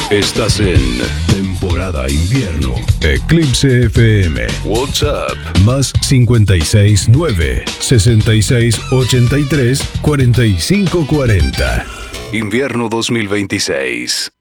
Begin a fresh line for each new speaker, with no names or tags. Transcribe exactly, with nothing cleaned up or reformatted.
Estás en temporada invierno. Eclipse F M. WhatsApp. Más cincuenta y seis nueve, sesenta y seis ochenta y tres, cuarenta y cinco cuarenta. Invierno dos mil veintiséis.